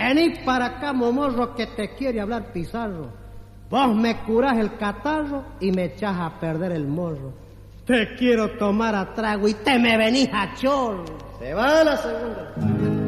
Vení para acá, momorro, que te quiere hablar Pizarro. Vos me curás el catarro y me echás a perder el morro. Te quiero tomar a trago y te me venís a chorro. Se va la segunda.